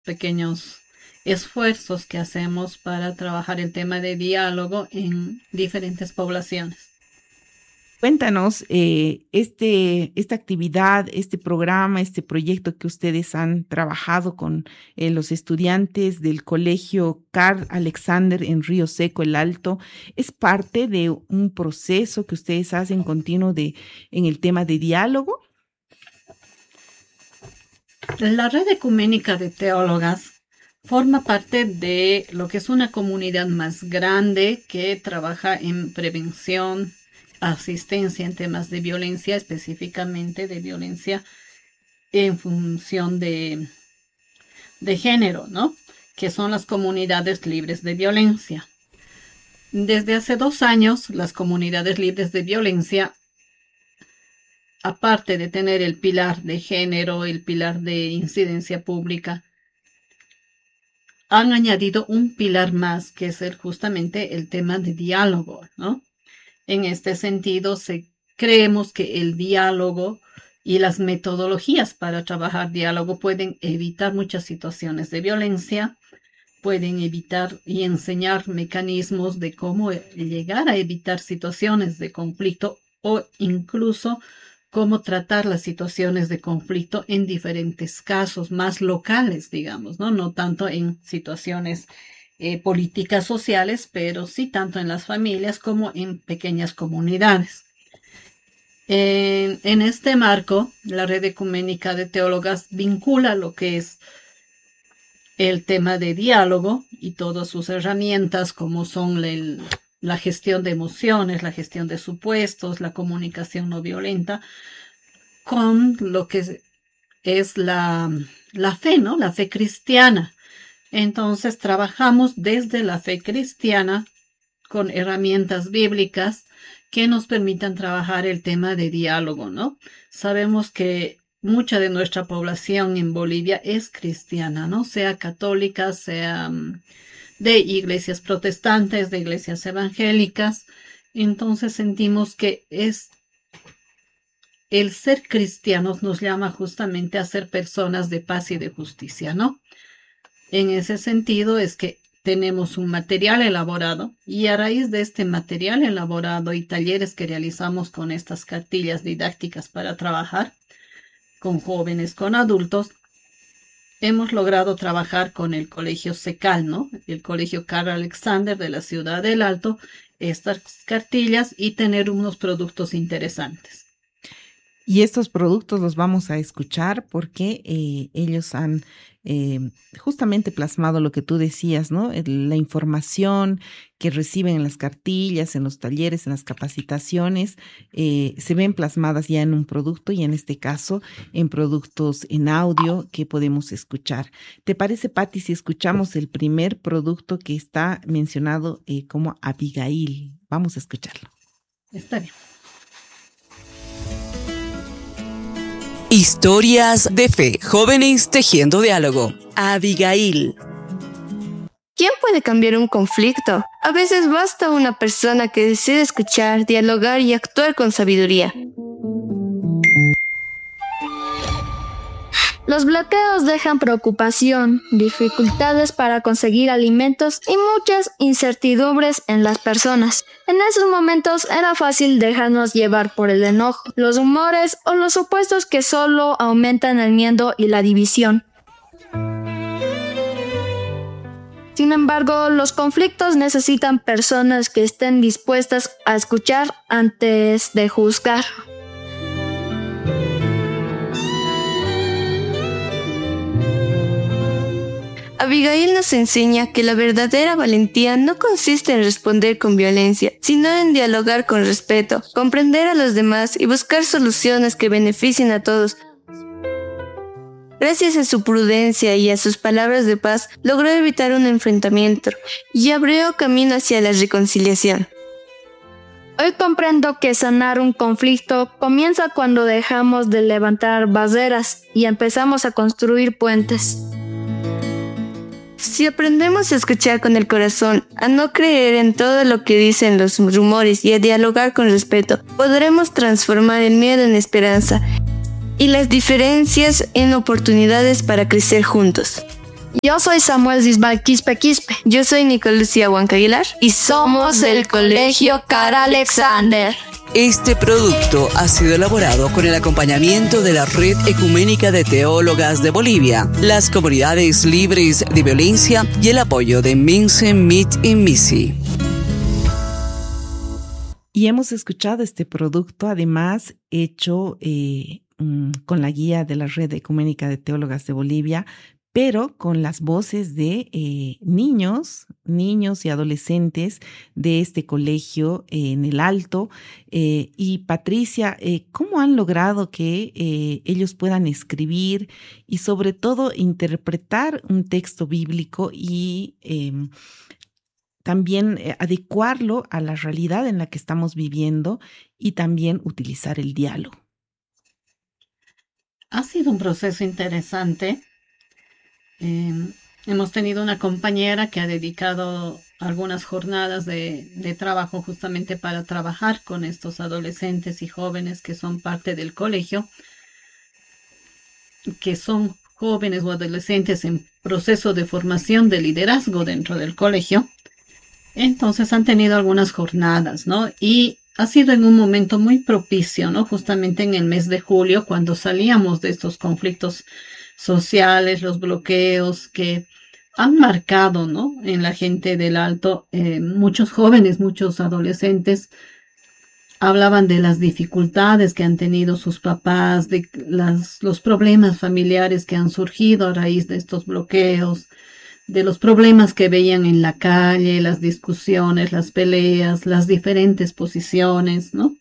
pequeños esfuerzos que hacemos para trabajar el tema de diálogo en diferentes poblaciones. Cuéntanos, esta actividad, este programa, este proyecto que ustedes han trabajado con los estudiantes del Colegio Carl Alexander en Río Seco, El Alto, ¿es parte de un proceso que ustedes hacen continuo en el tema de diálogo? La Red Ecuménica de Teólogas forma parte de lo que es una comunidad más grande que trabaja en prevención, asistencia en temas de violencia, específicamente de violencia en función de género, ¿no? Que son las comunidades libres de violencia. Desde hace 2 años, las comunidades libres de violencia, aparte de tener el pilar de género, el pilar de incidencia pública, han añadido un pilar más, que es justamente el tema de diálogo, ¿no? En este sentido, creemos que el diálogo y las metodologías para trabajar diálogo pueden evitar muchas situaciones de violencia, pueden evitar y enseñar mecanismos de cómo llegar a evitar situaciones de conflicto o incluso cómo tratar las situaciones de conflicto en diferentes casos más locales, digamos, ¿no? No tanto en situaciones políticas sociales, pero sí tanto en las familias como en pequeñas comunidades. En este marco, la Red Ecuménica de Teólogas vincula lo que es el tema de diálogo y todas sus herramientas, como son la gestión de emociones, la gestión de supuestos, la comunicación no violenta, con lo que es la fe, ¿no? La fe cristiana. Entonces trabajamos desde la fe cristiana con herramientas bíblicas que nos permitan trabajar el tema de diálogo, ¿no? Sabemos que mucha de nuestra población en Bolivia es cristiana, ¿no? Sea católica, sea de iglesias protestantes, de iglesias evangélicas. Entonces sentimos que el ser cristianos nos llama justamente a ser personas de paz y de justicia, ¿no? En ese sentido es que tenemos un material elaborado y a raíz de este material elaborado y talleres que realizamos con estas cartillas didácticas para trabajar con jóvenes, con adultos, hemos logrado trabajar con el Colegio CECAL, ¿no? El Colegio Carl Alexander de la Ciudad del Alto, estas cartillas y tener unos productos interesantes. Y estos productos los vamos a escuchar porque ellos han justamente plasmado lo que tú decías, ¿no? La información que reciben en las cartillas, en los talleres, en las capacitaciones, se ven plasmadas ya en un producto y en este caso en productos en audio que podemos escuchar. ¿Te parece, Patti, si escuchamos el primer producto que está mencionado como Abigail? Vamos a escucharlo. Está bien. Historias de fe, jóvenes tejiendo diálogo. Abigail. ¿Quién puede cambiar un conflicto? A veces basta una persona que decide escuchar, dialogar y actuar con sabiduría. Los bloqueos dejan preocupación, dificultades para conseguir alimentos y muchas incertidumbres en las personas. En esos momentos era fácil dejarnos llevar por el enojo, los humores o los supuestos que solo aumentan el miedo y la división. Sin embargo, los conflictos necesitan personas que estén dispuestas a escuchar antes de juzgar. Abigail nos enseña que la verdadera valentía no consiste en responder con violencia, sino en dialogar con respeto, comprender a los demás y buscar soluciones que beneficien a todos. Gracias a su prudencia y a sus palabras de paz, logró evitar un enfrentamiento y abrió camino hacia la reconciliación. Hoy comprendo que sanar un conflicto comienza cuando dejamos de levantar barreras y empezamos a construir puentes. Si aprendemos a escuchar con el corazón, a no creer en todo lo que dicen los rumores y a dialogar con respeto, podremos transformar el miedo en esperanza y las diferencias en oportunidades para crecer juntos. Yo soy Samuel Zisbal Quispe Quispe. Yo soy Nicolúcia Huanca Aguilar. Y somos el Colegio Car Alexander. Este producto ha sido elaborado con el acompañamiento de la Red Ecuménica de Teólogas de Bolivia, las Comunidades Libres de Violencia y el apoyo de Mince Mit in Misi. Y hemos escuchado este producto, además, hecho con la guía de la Red Ecuménica de Teólogas de Bolivia, pero con las voces de niños y adolescentes de este colegio en el Alto. Y Patricia, ¿cómo han logrado que ellos puedan escribir y sobre todo interpretar un texto bíblico y también adecuarlo a la realidad en la que estamos viviendo y también utilizar el diálogo? Ha sido un proceso interesante. Hemos tenido una compañera que ha dedicado algunas jornadas de trabajo justamente para trabajar con estos adolescentes y jóvenes que son parte del colegio, que son jóvenes o adolescentes en proceso de formación de liderazgo dentro del colegio. Entonces han tenido algunas jornadas, ¿no? Y ha sido en un momento muy propicio, ¿no? Justamente en el mes de julio, cuando salíamos de estos conflictos sociales, los bloqueos que han marcado, ¿no?, en la gente del Alto. Muchos jóvenes, muchos adolescentes hablaban de las dificultades que han tenido sus papás, de los problemas familiares que han surgido a raíz de estos bloqueos, de los problemas que veían en la calle, las discusiones, las peleas, las diferentes posiciones, ¿no?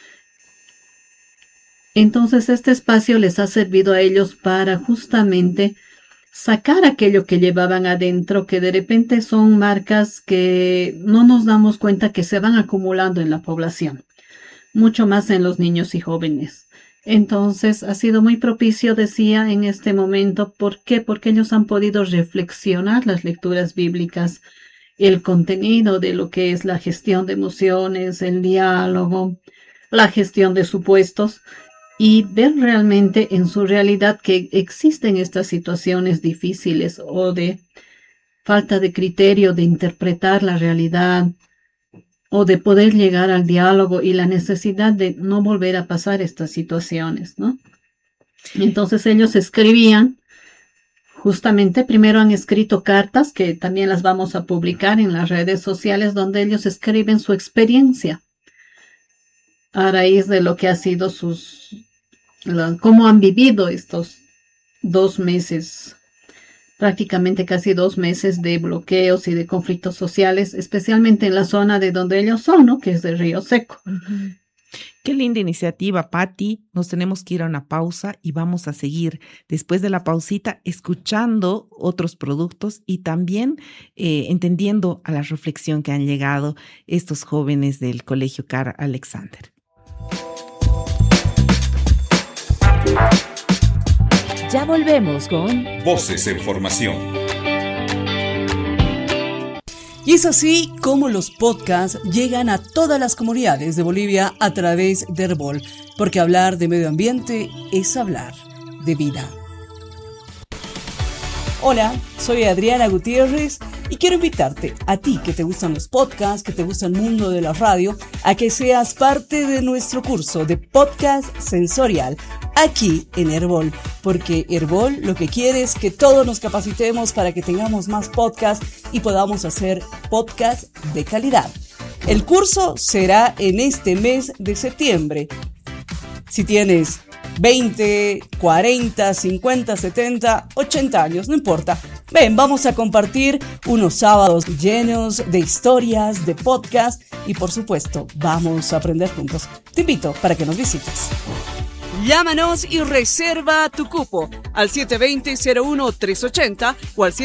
Entonces este espacio les ha servido a ellos para justamente sacar aquello que llevaban adentro, que de repente son marcas que no nos damos cuenta que se van acumulando en la población, mucho más en los niños y jóvenes. Entonces ha sido muy propicio, decía, en este momento. ¿Por qué? Porque ellos han podido reflexionar las lecturas bíblicas, el contenido de lo que es la gestión de emociones, el diálogo, la gestión de supuestos, y ver realmente en su realidad que existen estas situaciones difíciles o de falta de criterio de interpretar la realidad o de poder llegar al diálogo y la necesidad de no volver a pasar estas situaciones, ¿no? Entonces ellos escribían, justamente primero han escrito cartas que también las vamos a publicar en las redes sociales, donde ellos escriben su experiencia a raíz de lo que ha sido cómo han vivido estos 2 meses, prácticamente casi 2 meses de bloqueos y de conflictos sociales, especialmente en la zona de donde ellos son, ¿no?, que es de Río Seco. Uh-huh. Qué linda iniciativa, Patti. Nos tenemos que ir a una pausa y vamos a seguir después de la pausita escuchando otros productos y también entendiendo a la reflexión que han llegado estos jóvenes del Colegio Car Alexander. Ya volvemos con Voces en Formación. Y es así como los podcasts llegan a todas las comunidades de Bolivia a través de Herbol, porque hablar de medio ambiente es hablar de vida. Hola, soy Adriana Gutiérrez y quiero invitarte a ti que te gustan los podcasts, que te gusta el mundo de la radio, a que seas parte de nuestro curso de podcast sensorial aquí en Herbol, porque Herbol lo que quiere es que todos nos capacitemos para que tengamos más podcasts y podamos hacer podcasts de calidad. El curso será en este mes de septiembre. Si tienes 20, 40, 50, 70, 80 años, no importa. Ven, vamos a compartir unos sábados llenos de historias, de podcast y por supuesto, vamos a aprender juntos. Te invito para que nos visites. Llámanos y reserva tu cupo al 720-01-380 o al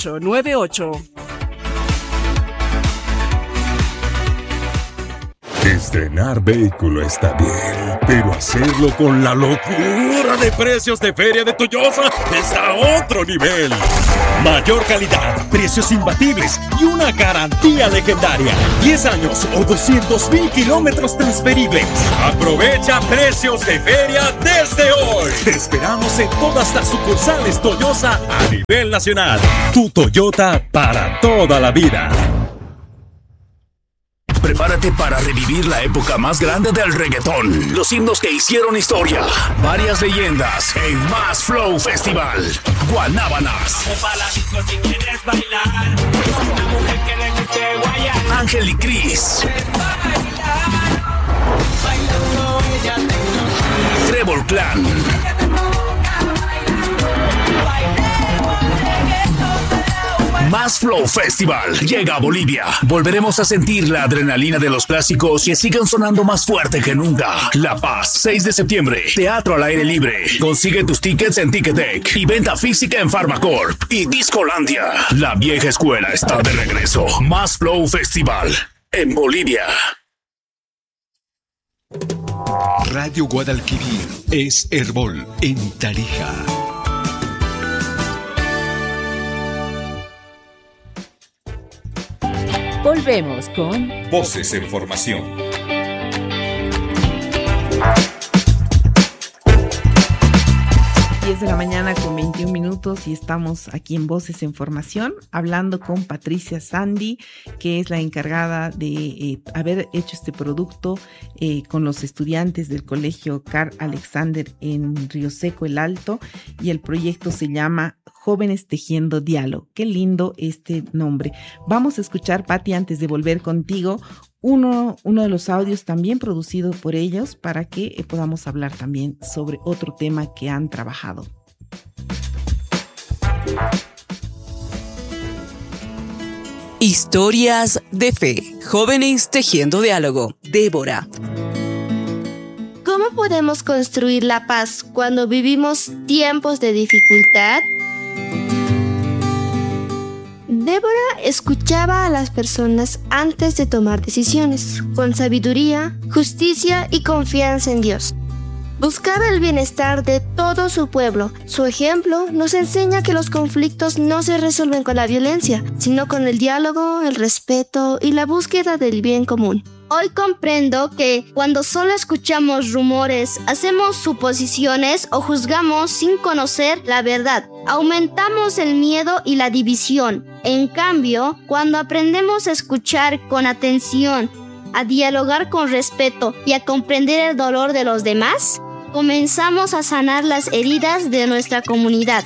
720-06-898. Estrenar vehículo está bien, pero hacerlo con la locura de precios de Feria de Toyosa está a otro nivel. Mayor calidad, precios imbatibles y una garantía legendaria. 10 años o 200,000 kilómetros transferibles. Aprovecha precios de feria desde hoy. Te esperamos en todas las sucursales Toyosa a nivel nacional. Tu Toyota para toda la vida. Prepárate para revivir la época más grande del reggaetón. Los himnos que hicieron historia. Varias leyendas en Más Flow Festival. Guanábanas. Ángel y Cris. Trevor Clan. Más Flow Festival llega a Bolivia. Volveremos a sentir la adrenalina de los clásicos y siguen sonando más fuerte que nunca. La Paz, 6 de septiembre. Teatro al aire libre. Consigue tus tickets en Ticketek y venta física en Pharmacorp y Discolandia. La vieja escuela está de regreso. Más Flow Festival en Bolivia. Radio Guadalquivir es Herbol en Tarija. Volvemos con Voces en Formación. De la mañana con 21 minutos y estamos aquí en Voces en Formación hablando con Patricia Sandy, que es la encargada de haber hecho este producto con los estudiantes del colegio Carl Alexander en Río Seco, El Alto, y el proyecto se llama Jóvenes Tejiendo Diálogo. Qué lindo este nombre. Vamos a escuchar, Pati, antes de volver contigo, uno de los audios también producido por ellos para que podamos hablar también sobre otro tema que han trabajado. Historias de fe. Jóvenes Tejiendo Diálogo. Débora. ¿Cómo podemos construir la paz cuando vivimos tiempos de dificultad? Débora escuchaba a las personas antes de tomar decisiones, con sabiduría, justicia y confianza en Dios. Buscaba el bienestar de todo su pueblo. Su ejemplo nos enseña que los conflictos no se resuelven con la violencia, sino con el diálogo, el respeto y la búsqueda del bien común. Hoy comprendo que cuando solo escuchamos rumores, hacemos suposiciones o juzgamos sin conocer la verdad, aumentamos el miedo y la división. En cambio, cuando aprendemos a escuchar con atención, a dialogar con respeto y a comprender el dolor de los demás, comenzamos a sanar las heridas de nuestra comunidad.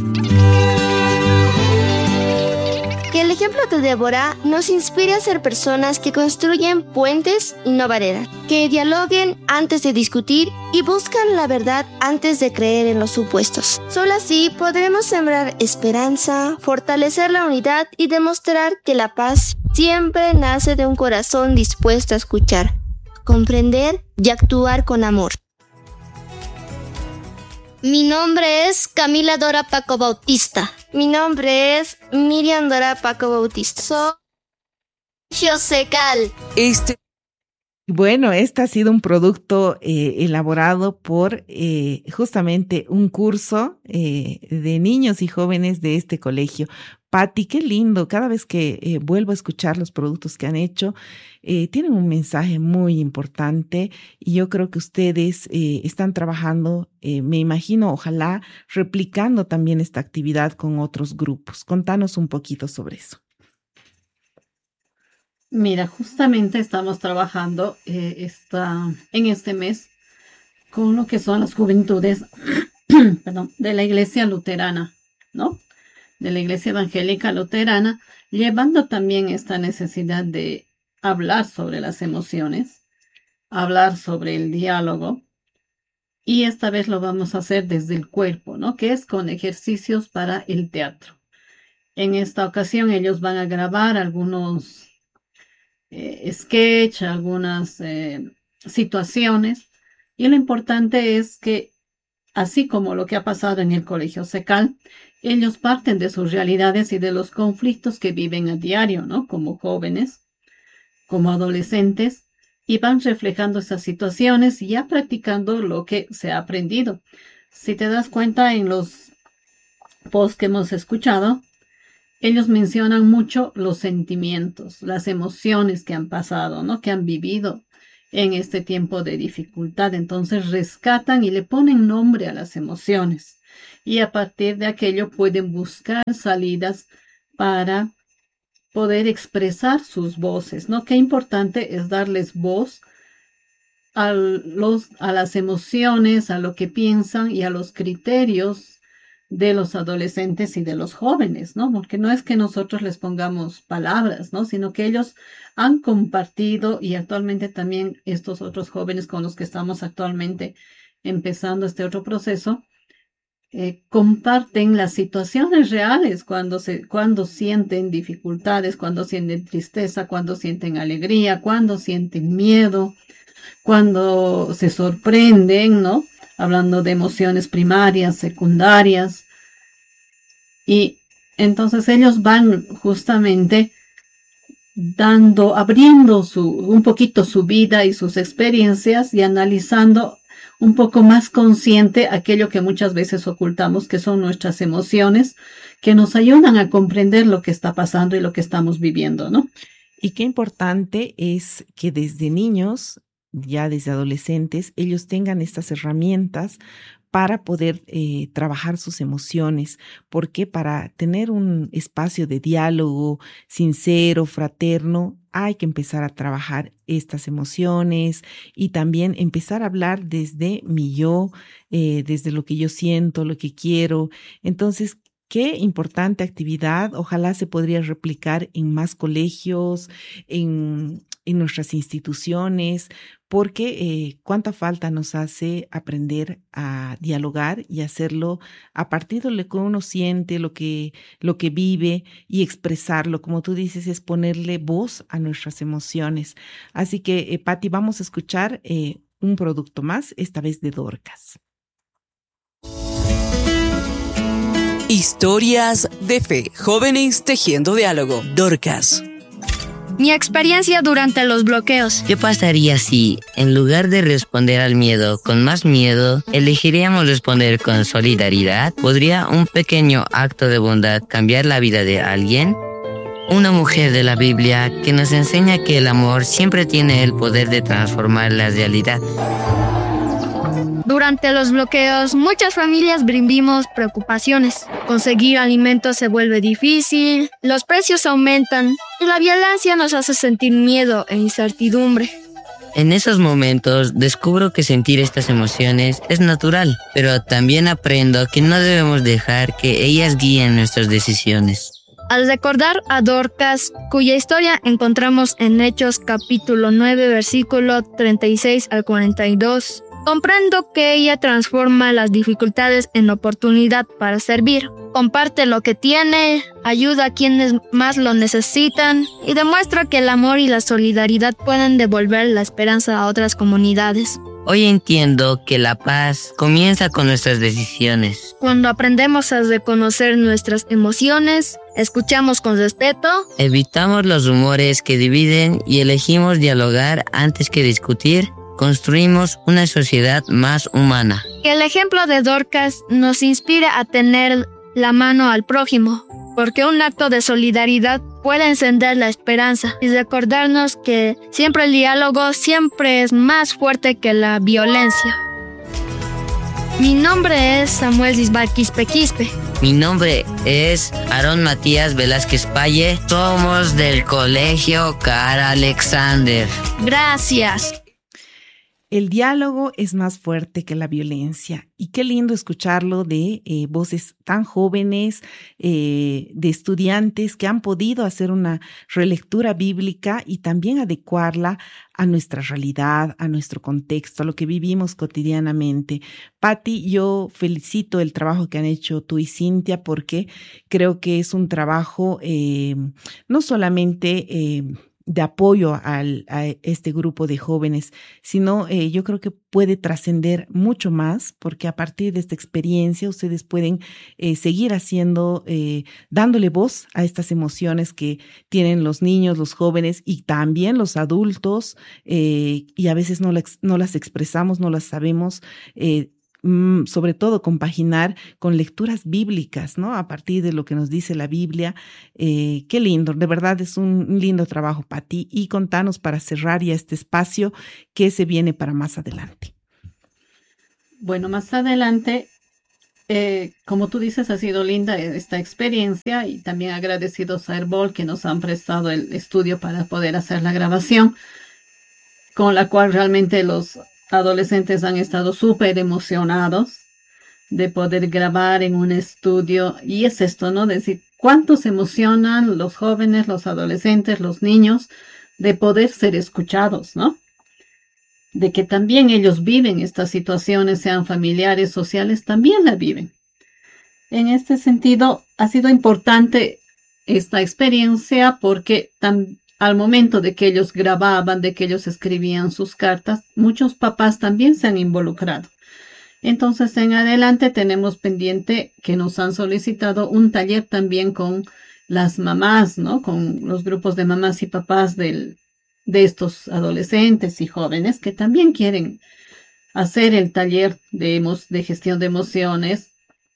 Que el ejemplo de Débora nos inspire a ser personas que construyen puentes y no barreras, que dialoguen antes de discutir y buscan la verdad antes de creer en los supuestos. Solo así podremos sembrar esperanza, fortalecer la unidad y demostrar que la paz siempre nace de un corazón dispuesto a escuchar, comprender y actuar con amor. Mi nombre es Camila Dora Paco Bautista. Mi nombre es Miriam Dora Paco Bautista. Soy Josecal. Bueno, este ha sido un producto elaborado por justamente un curso de niños y jóvenes de este colegio. Pati, qué lindo. Cada vez que vuelvo a escuchar los productos que han hecho, tienen un mensaje muy importante y yo creo que ustedes están trabajando, me imagino, ojalá, replicando también esta actividad con otros grupos. Contanos un poquito sobre eso. Mira, justamente estamos trabajando en este mes con lo que son las juventudes de la Iglesia Luterana, ¿no? De la Iglesia Evangélica Luterana, llevando también esta necesidad de hablar sobre las emociones, hablar sobre el diálogo, y esta vez lo vamos a hacer desde el cuerpo, ¿no? Que es con ejercicios para el teatro. En esta ocasión ellos van a grabar algunos sketch, algunas situaciones, y lo importante es que, así como lo que ha pasado en el Colegio Secal, ellos parten de sus realidades y de los conflictos que viven a diario, ¿no? Como jóvenes, como adolescentes, y van reflejando esas situaciones y ya practicando lo que se ha aprendido. Si te das cuenta en los posts que hemos escuchado, ellos mencionan mucho los sentimientos, las emociones que han pasado, ¿no? Que han vivido en este tiempo de dificultad. Entonces rescatan y le ponen nombre a las emociones. Y a partir de aquello pueden buscar salidas para poder expresar sus voces, ¿no? Qué importante es darles voz a las emociones, a lo que piensan y a los criterios de los adolescentes y de los jóvenes, ¿no? Porque no es que nosotros les pongamos palabras, ¿no? Sino que ellos han compartido y actualmente también estos otros jóvenes con los que estamos actualmente empezando este otro proceso, comparten las situaciones reales cuando sienten dificultades, cuando sienten tristeza, cuando sienten alegría, cuando sienten miedo, cuando se sorprenden, ¿no? Hablando de emociones primarias, secundarias. Y entonces ellos van justamente abriendo un poquito su vida y sus experiencias y analizando un poco más consciente aquello que muchas veces ocultamos, que son nuestras emociones, que nos ayudan a comprender lo que está pasando y lo que estamos viviendo, ¿no? Y qué importante es que desde niños, ya desde adolescentes, ellos tengan estas herramientas para poder trabajar sus emociones, porque para tener un espacio de diálogo sincero, fraterno, hay que empezar a trabajar estas emociones y también empezar a hablar desde mi yo, desde lo que yo siento, lo que quiero. Entonces, qué importante actividad. Ojalá se podría replicar en más colegios, en nuestras instituciones, porque cuánta falta nos hace aprender a dialogar y hacerlo a partir de lo que uno siente, lo que vive y expresarlo. Como tú dices, es ponerle voz a nuestras emociones. Así que, Patti, vamos a escuchar un producto más, esta vez de Dorcas. Historias de fe, jóvenes tejiendo diálogo. Dorcas. Mi experiencia durante los bloqueos. ¿Qué pasaría si, en lugar de responder al miedo con más miedo, elegiríamos responder con solidaridad? ¿Podría un pequeño acto de bondad cambiar la vida de alguien? Una mujer de la Biblia que nos enseña que el amor siempre tiene el poder de transformar la realidad. Durante los bloqueos, muchas familias vivimos preocupaciones. Conseguir alimentos se vuelve difícil, los precios aumentan y la violencia nos hace sentir miedo e incertidumbre. En esos momentos descubro que sentir estas emociones es natural, pero también aprendo que no debemos dejar que ellas guíen nuestras decisiones. Al recordar a Dorcas, cuya historia encontramos en Hechos capítulo 9, versículo 36 al 42, comprendo que ella transforma las dificultades en oportunidad para servir. Comparte lo que tiene, ayuda a quienes más lo necesitan y demuestra que el amor y la solidaridad pueden devolver la esperanza a otras comunidades. Hoy entiendo que la paz comienza con nuestras decisiones. Cuando aprendemos a reconocer nuestras emociones, escuchamos con respeto, evitamos los rumores que dividen y elegimos dialogar antes que discutir, construimos una sociedad más humana. Que el ejemplo de Dorcas nos inspire a tener la mano al prójimo, porque un acto de solidaridad puede encender la esperanza y recordarnos que siempre el diálogo siempre es más fuerte que la violencia. Mi nombre es Samuel Gisbal Quispe. Mi nombre es Aarón Matías Velázquez Paye. Somos del Colegio Carl Alexander. Gracias. El diálogo es más fuerte que la violencia y qué lindo escucharlo de voces tan jóvenes, de estudiantes que han podido hacer una relectura bíblica y también adecuarla a nuestra realidad, a nuestro contexto, a lo que vivimos cotidianamente. Patti, yo felicito el trabajo que han hecho tú y Cintia porque creo que es un trabajo no solamente apoyo a este grupo de jóvenes, sino yo creo que puede trascender mucho más, porque a partir de esta experiencia ustedes pueden seguir haciendo, dándole voz a estas emociones que tienen los niños, los jóvenes y también los adultos, y a veces no las expresamos, no las sabemos, sobre todo compaginar con lecturas bíblicas, ¿no? A partir de lo que nos dice la Biblia. Qué lindo, de verdad es un lindo trabajo, Pati. Y contanos para cerrar ya este espacio, ¿qué se viene para más adelante? Bueno, más adelante, como tú dices, ha sido linda esta experiencia y también agradecidos a Herbol que nos han prestado el estudio para poder hacer la grabación, con la cual realmente los adolescentes han estado súper emocionados de poder grabar en un estudio. Y es esto, ¿no? Decir, cuánto se emocionan los jóvenes, los adolescentes, los niños de poder ser escuchados, ¿no? De que también ellos viven estas situaciones, sean familiares, sociales, también la viven. En este sentido, ha sido importante esta experiencia porque al momento de que ellos grababan, de que ellos escribían sus cartas, muchos papás también se han involucrado. Entonces, en adelante tenemos pendiente que nos han solicitado un taller también con las mamás, ¿no? Con los grupos de mamás y papás de estos adolescentes y jóvenes que también quieren hacer el taller de gestión de emociones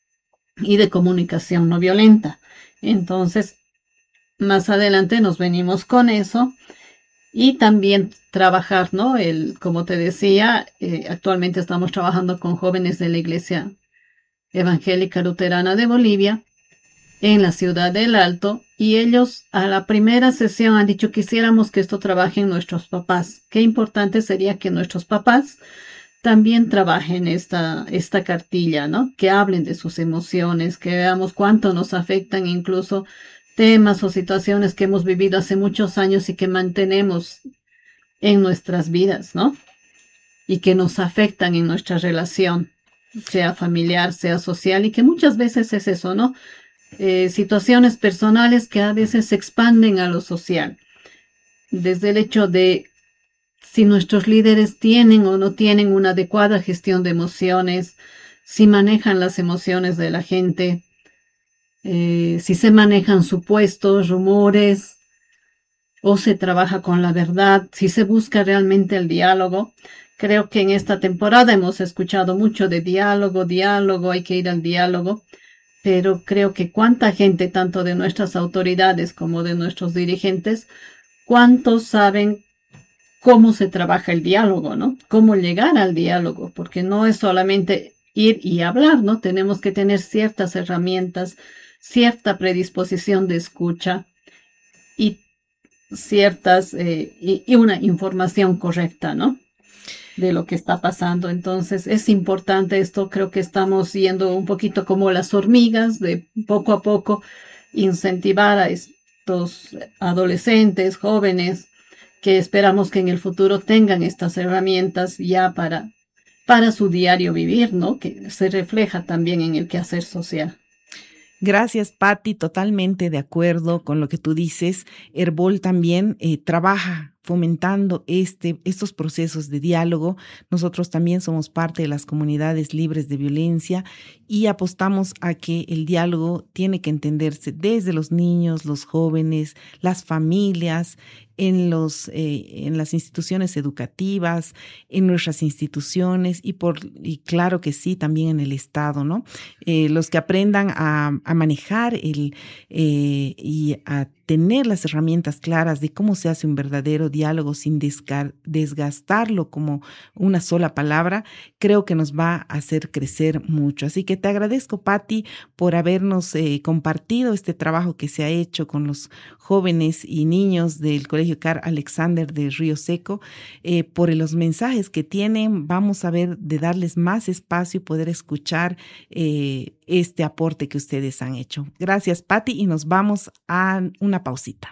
y de comunicación no violenta. Entonces, más adelante nos venimos con eso y también trabajar, ¿no? Como te decía, actualmente estamos trabajando con jóvenes de la Iglesia Evangélica Luterana de Bolivia en la ciudad del Alto y ellos a la primera sesión han dicho quisiéramos que esto trabajen nuestros papás. Qué importante sería que nuestros papás también trabajen esta cartilla, ¿no? Que hablen de sus emociones, que veamos cuánto nos afectan incluso temas o situaciones que hemos vivido hace muchos años y que mantenemos en nuestras vidas, ¿no? Y que nos afectan en nuestra relación, sea familiar, sea social, y que muchas veces es eso, ¿no? Situaciones personales que a veces se expanden a lo social. Desde el hecho de si nuestros líderes tienen o no tienen una adecuada gestión de emociones, si manejan las emociones de la gente, si se manejan supuestos, rumores, o se trabaja con la verdad, si se busca realmente el diálogo. Creo que en esta temporada hemos escuchado mucho de diálogo, hay que ir al diálogo, pero creo que cuánta gente, tanto de nuestras autoridades como de nuestros dirigentes, cuántos saben cómo se trabaja el diálogo, ¿no? Cómo llegar al diálogo, porque no es solamente ir y hablar, ¿no? Tenemos que tener ciertas herramientas, cierta predisposición de escucha y y una información correcta, ¿no? De lo que está pasando. Entonces es importante esto. Creo que estamos yendo un poquito como las hormigas, de poco a poco incentivar a estos adolescentes, jóvenes, que esperamos que en el futuro tengan estas herramientas ya para su diario vivir, ¿no? Que se refleja también en el quehacer social. Gracias, Pati, totalmente de acuerdo con lo que tú dices. Herbol también trabaja fomentando estos procesos de diálogo. Nosotros también somos parte de las comunidades libres de violencia y apostamos a que el diálogo tiene que entenderse desde los niños, los jóvenes, las familias, en las instituciones educativas, en nuestras instituciones y claro que sí, también en el Estado, ¿no? Los que aprendan a manejar y a tener las herramientas claras de cómo se hace un verdadero diálogo sin desgastarlo como una sola palabra, creo que nos va a hacer crecer mucho. Así que te agradezco, Pati, por habernos compartido este trabajo que se ha hecho con los jóvenes y niños del Colegio Carl Alexander de Río Seco, por los mensajes que tienen. Vamos a ver de darles más espacio y poder escuchar este aporte que ustedes han hecho. Gracias, Pati, y nos vamos a una pausita.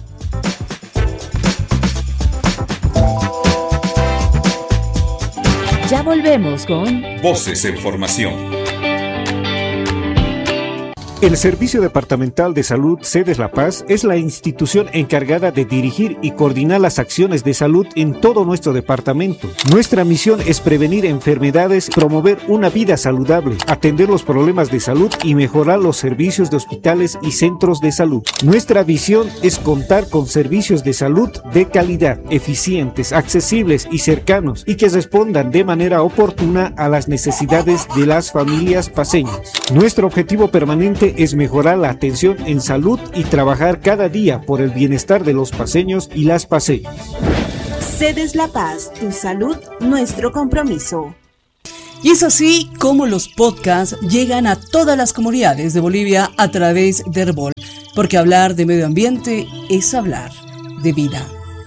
Ya volvemos con Voces en Formación. El Servicio Departamental de Salud Sedes La Paz es la institución encargada de dirigir y coordinar las acciones de salud en todo nuestro departamento. Nuestra misión es prevenir enfermedades, promover una vida saludable, atender los problemas de salud y mejorar los servicios de hospitales y centros de salud. Nuestra visión es contar con servicios de salud de calidad, eficientes, accesibles y cercanos, y que respondan de manera oportuna a las necesidades de las familias paceñas. Nuestro objetivo permanente es mejorar la atención en salud y trabajar cada día por el bienestar de los paceños y las paceñas. Sedes La Paz, tu salud, nuestro compromiso. Y es así como los podcasts llegan a todas las comunidades de Bolivia a través de Herbol, porque hablar de medio ambiente es hablar de vida.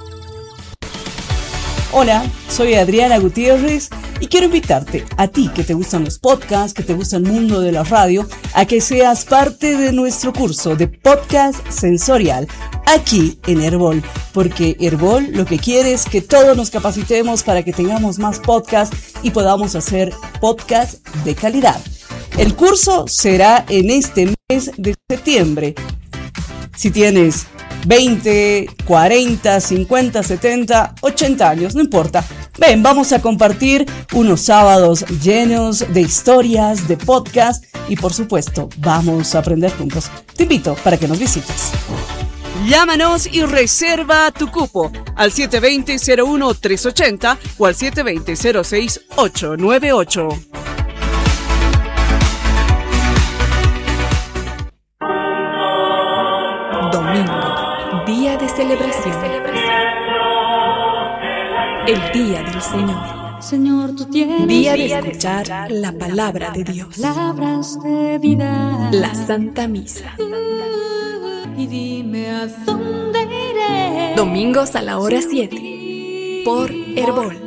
Hola, soy Adriana Gutiérrez y quiero invitarte, a ti que te gustan los podcasts, que te gusta el mundo de la radio, a que seas parte de nuestro curso de podcast sensorial aquí en Herbol, porque Herbol lo que quiere es que todos nos capacitemos para que tengamos más podcasts y podamos hacer podcasts de calidad. El curso será en este mes de septiembre. Si tienes 20, 40, 50, 70, 80 años, no importa. Ven, vamos a compartir unos sábados llenos de historias, de podcast y por supuesto, vamos a aprender juntos. Te invito para que nos visites. Llámanos y reserva tu cupo al 720-01-380 o al 720-06-898. Domingo, día de celebración. El día del Señor. Señor, tú tienes día de escuchar la palabra de Dios. Palabras de vida. La Santa Misa. Y dime a dónde iré. Domingos a la hora 7 por Herbol.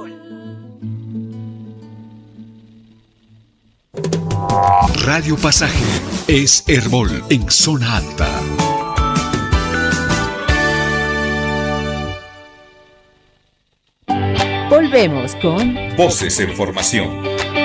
Radio Pasaje es Herbol en zona alta. Volvemos con Voces en Formación.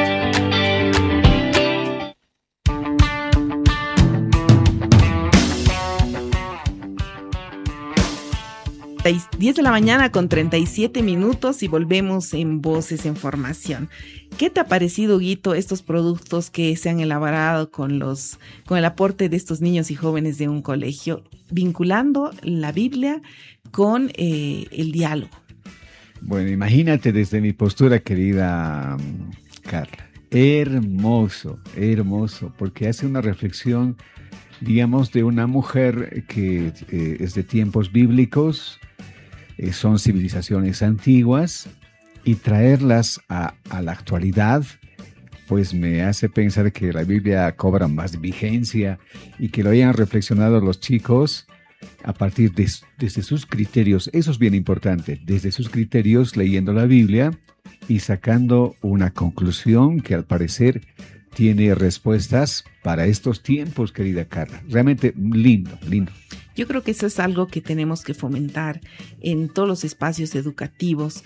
Las 10 de la mañana con 37 minutos y volvemos en Voces en Formación. ¿Qué te ha parecido, Guito, estos productos que se han elaborado con el aporte de estos niños y jóvenes de un colegio, vinculando la Biblia con el diálogo? Bueno, imagínate desde mi postura, querida Carla. Hermoso, porque hace una reflexión, digamos, de una mujer que es de tiempos bíblicos, son civilizaciones antiguas, y traerlas a la actualidad, pues me hace pensar que la Biblia cobra más vigencia y que lo hayan reflexionado los chicos a partir desde sus criterios. Eso es bien importante, desde sus criterios, leyendo la Biblia y sacando una conclusión que al parecer tiene respuestas para estos tiempos, querida Carla. Realmente lindo. Yo creo que eso es algo que tenemos que fomentar en todos los espacios educativos.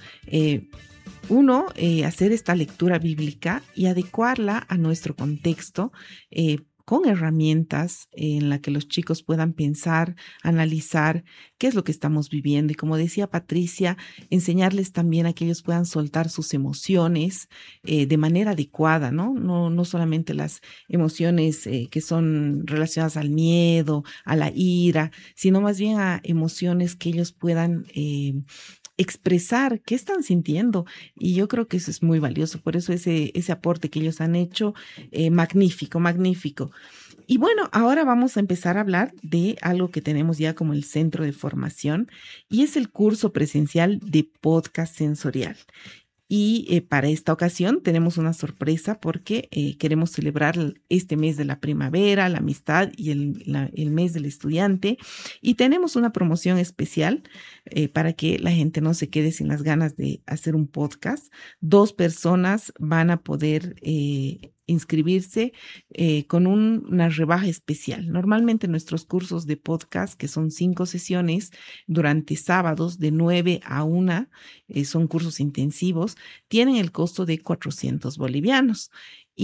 Hacer esta lectura bíblica y adecuarla a nuestro contexto, con herramientas en la que los chicos puedan pensar, analizar qué es lo que estamos viviendo. Y como decía Patricia, enseñarles también a que ellos puedan soltar sus emociones de manera adecuada, ¿no? No solamente las emociones que son relacionadas al miedo, a la ira, sino más bien a emociones que ellos puedan expresar qué están sintiendo, y yo creo que eso es muy valioso. Por eso ese aporte que ellos han hecho, magnífico. Y bueno, ahora vamos a empezar a hablar de algo que tenemos ya como el centro de formación, y es el curso presencial de podcast sensorial. Y para esta ocasión tenemos una sorpresa porque queremos celebrar este mes de la primavera, la amistad y el mes del estudiante. Y tenemos una promoción especial para que la gente no se quede sin las ganas de hacer un podcast. 2 personas van a poder inscribirse con una rebaja especial. Normalmente nuestros cursos de podcast, que son 5 sesiones durante sábados de 9 a 1, son cursos intensivos, tienen el costo de 400 bolivianos. Y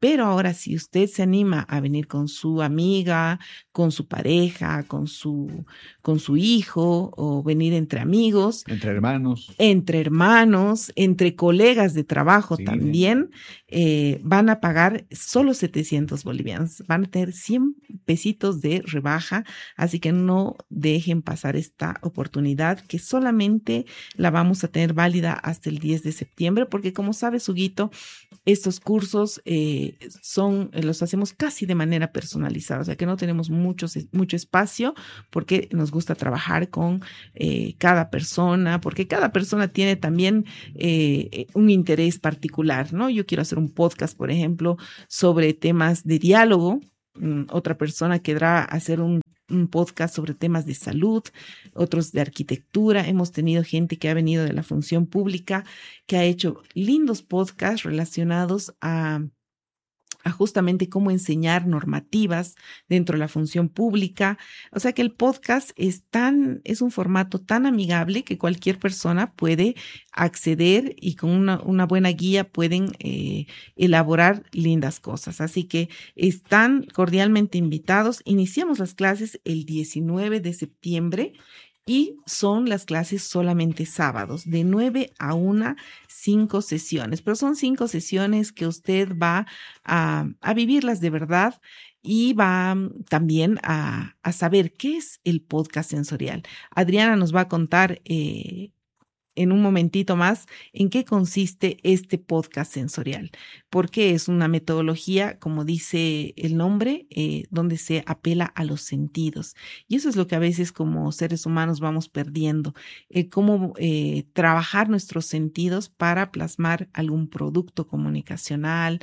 Pero ahora, si usted se anima a venir con su amiga, con su pareja, con su hijo, o venir entre amigos. Entre hermanos. Entre colegas de trabajo también, van a pagar solo 700 bolivianos. Van a tener 100 pesitos de rebaja, así que no dejen pasar esta oportunidad, que solamente la vamos a tener válida hasta el 10 de septiembre, porque como sabes, Huguito, estos cursos los hacemos casi de manera personalizada, o sea que no tenemos mucho espacio, porque nos gusta trabajar con cada persona, porque cada persona tiene también un interés particular, ¿no? Yo quiero hacer un podcast, por ejemplo, sobre temas de diálogo. Otra persona querrá hacer un podcast sobre temas de salud, otros de arquitectura. Hemos tenido gente que ha venido de la función pública, que ha hecho lindos podcasts relacionados a justamente cómo enseñar normativas dentro de la función pública. O sea que el podcast es un formato tan amigable que cualquier persona puede acceder y con una buena guía pueden elaborar lindas cosas. Así que están cordialmente invitados. Iniciamos las clases el 19 de septiembre. Y son las clases solamente sábados, de 9 a 1, 5 sesiones. Pero son 5 sesiones que usted va a vivirlas de verdad y va también a saber qué es el podcast sensorial. Adriana nos va a contar en un momentito más en qué consiste este podcast sensorial, porque es una metodología, como dice el nombre, donde se apela a los sentidos. Y eso es lo que a veces como seres humanos vamos perdiendo, cómo trabajar nuestros sentidos para plasmar algún producto comunicacional,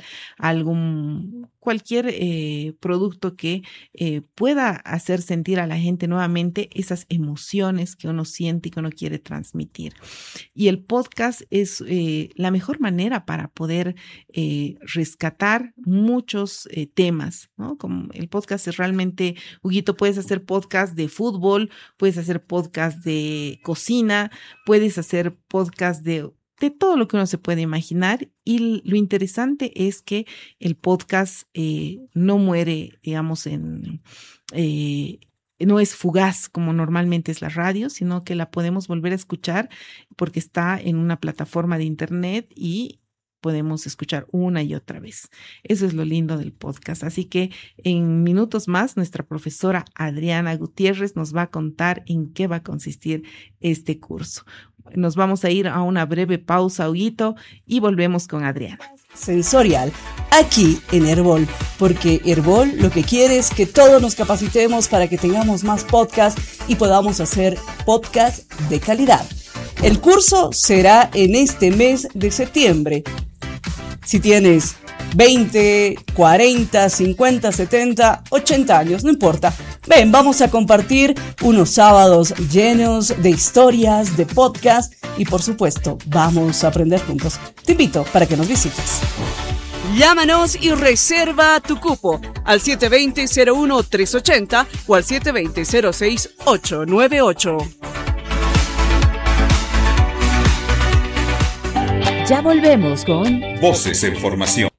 cualquier producto que pueda hacer sentir a la gente nuevamente esas emociones que uno siente y que uno quiere transmitir. Y el podcast es la mejor manera para poder rescatar muchos temas, ¿no? Como el podcast es realmente, Huguito, puedes hacer podcast de fútbol, puedes hacer podcast de cocina, puedes hacer podcast de todo lo que uno se puede imaginar. Y lo interesante es que el podcast no muere, digamos, no es fugaz como normalmente es la radio, sino que la podemos volver a escuchar porque está en una plataforma de internet y podemos escuchar una y otra vez. Eso es lo lindo del podcast. Así que en minutos más, nuestra profesora Adriana Gutiérrez nos va a contar en qué va a consistir este curso. Nos vamos a ir a una breve pausa, Huguito, y volvemos con Adriana. Sensorial, aquí en Herbol, porque Herbol lo que quiere es que todos nos capacitemos para que tengamos más podcasts y podamos hacer podcasts de calidad. El curso será en este mes de septiembre. Si tienes 20, 40, 50, 70, 80 años, no importa. Ven, vamos a compartir unos sábados llenos de historias, de podcast y por supuesto, vamos a aprender juntos. Te invito para que nos visites. Llámanos y reserva tu cupo al 720-01-380 o al 720-06-898. Ya volvemos con Voces en Formación.